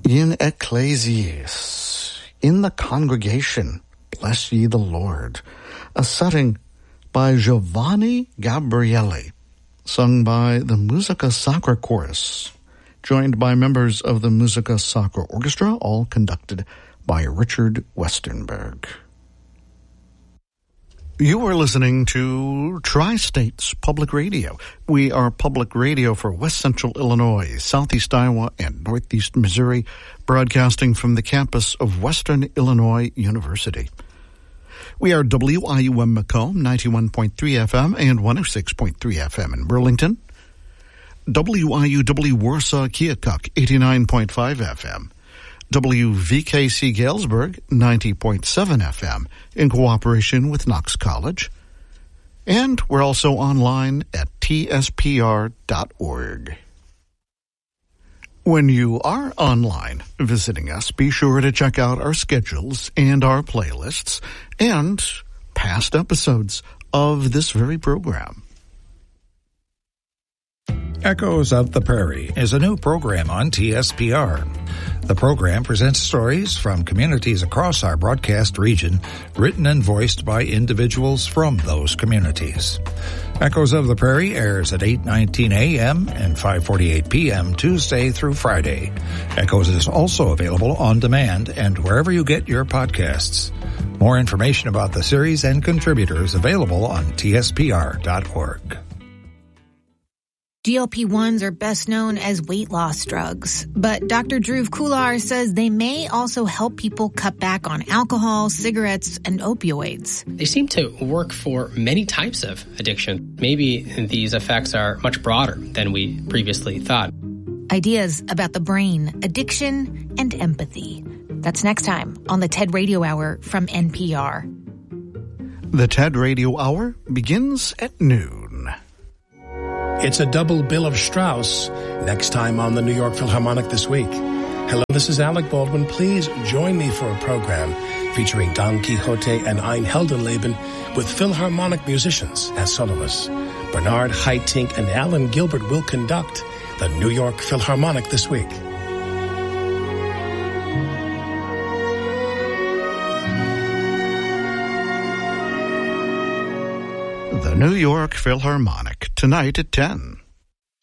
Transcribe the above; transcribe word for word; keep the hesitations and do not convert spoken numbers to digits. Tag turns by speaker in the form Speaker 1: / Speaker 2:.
Speaker 1: In Ecclesias, in the congregation, bless ye the Lord, a setting by Giovanni Gabrielli, sung by the Musica Sacra Chorus, joined by members of the Musica Sacra Orchestra, all conducted by Richard Westenberg. You are listening to Tri-States Public Radio. We are public radio for West Central Illinois, Southeast Iowa, and Northeast Missouri, broadcasting from the campus of Western Illinois University. We are W I U M Macomb, ninety-one point three F M and one oh six point three F M in Burlington. W I U W Warsaw Keokuk, eighty-nine point five F M. W V K C Galesburg, ninety point seven F M, in cooperation with Knox College. And we're also online at T S P R dot org. When you are online visiting us, be sure to check out our schedules and our playlists and past episodes of this very program.
Speaker 2: Echoes of the Prairie is a new program on T S P R. The program presents stories from communities across our broadcast region, written and voiced by individuals from those communities. Echoes of the Prairie airs at eight nineteen a.m. and five forty-eight p.m. Tuesday through Friday. Echoes is also available on demand and wherever you get your podcasts. More information about the series and contributors available on T S P R dot org.
Speaker 3: G L P ones are best known as weight loss drugs, but Doctor Dhruv Kular says they may also help people cut back on alcohol, cigarettes, and opioids.
Speaker 4: They seem to work for many types of addiction. Maybe these effects are much broader than we previously thought.
Speaker 3: Ideas about the brain, addiction, and empathy. That's next time on the TED Radio Hour from N P R.
Speaker 1: The TED Radio Hour begins at noon.
Speaker 5: It's a double bill of Strauss next time on the New York Philharmonic this week. Hello, this is Alec Baldwin. Please join me for a program featuring Don Quixote and Ein Heldenleben with Philharmonic musicians as soloists. Bernard Haitink and Alan Gilbert will conduct the New York Philharmonic this week.
Speaker 1: The New York Philharmonic, tonight at ten.